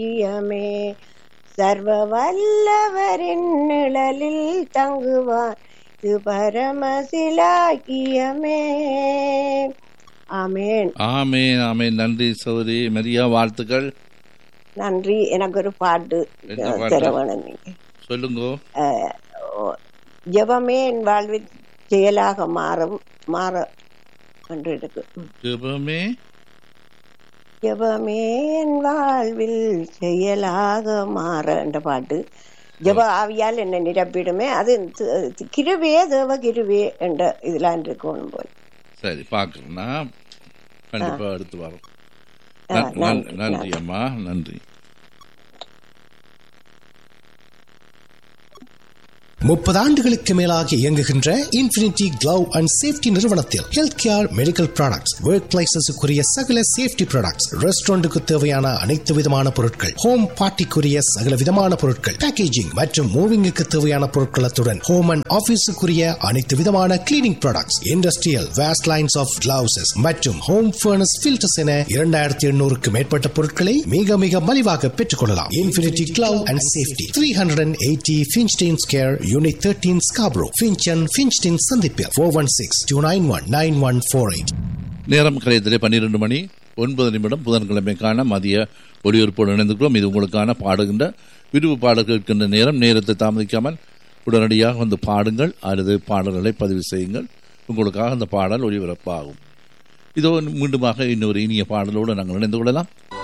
மே சர்வ வல்லவரின் நிழலில் தங்குவார், இது பரமசிலாக்கியமே. ஆமேன். ஆமேன் ஆமேன். நன்றி சகோதரி மரியா, வாழ்த்துக்கள். நன்றி. எனக்கு ஒரு பாட்டு தரவணும். நீங்க சொல்லுங்க. ஜெபமே என் வாழ்வில் செயலாக மாற என்று இருக்கு. ஜெபமே என் வாழ்வில் செயலாக மாற என்ற பாட்டு. ஜெப ஆவியால் என்ன நிரப்பிடுமே, அது கிருவே தேவ கிருவே என்ற இதெல்லாம் இருக்கணும் போல். சரி, பார்க்கணும்னா கண்டிப்பா அடுத்து வரோம். நன்றி அம்மா, நன்றி. 30 ஆண்டுகளுக்கு மேலாக இயங்குகின்ற இன்ஃபினிட்டி கிளவ் அண்ட் சேஃப்டி நிறுவனத்தில் health care, medical products, work பிளேசஸுக்குரிய சகல சேஃப்டி ப்ராடக்ட்ஸ், ரெஸ்டாரண்ட்டுக்கு தேவையான அனைத்து விதமான பொருட்கள், ஹோம் பார்ட்டிக்குரிய சகல விதமான பொருட்கள், பேக்கேஜிங் மற்றும் மூவிங்குக்கு தேவையான பொருட்களத்துடன் ஹோம் அண்ட் ஆபீஸுக்குரிய அனைத்து விதமான cleaning products, industrial waste lines of gloves மற்றும் ஹோம் ஃபர்னஸ் ஃபில்டர்ஸ் என 2800க்கு மேற்பட்ட பொருட்களை மிக மிக மலிவாக பெற்றுக் கொள்ளலாம். Infinity glove and safety, 380 Finchdene Square, Unit 13, Scarborough, Finchdene சந்திப்பில் 416-291-9148. நேரம் கலையத்திலே 12 மணி 9 புதன்கிழமைக்கான மதிய ஒளிபரப்போடு இணைந்துக்கிறோம். இது உங்களுக்கான பாடுகின்ற விருப்பு பாடல்கள் இருக்கின்ற நேரம். நேரத்தை தாமதிக்காமல் உடனடியாக வந்து பாடுங்கள் அல்லது பாடல்களை பதிவு செய்யுங்கள். உங்களுக்காக அந்த பாடல் ஒளிபரப்பாகும். இதோ மீண்டுமாக இன்னொரு இனிய பாடலோடு நாங்கள் இணைந்து கொள்ளலாம்.